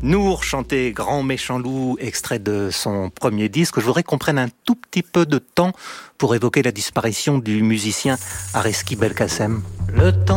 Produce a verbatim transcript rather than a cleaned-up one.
Nour chantait Grand Méchant Loup, extrait de son premier disque. Je voudrais qu'on prenne un tout petit peu de temps pour évoquer la disparition du musicien Areski Belkacem. Le temps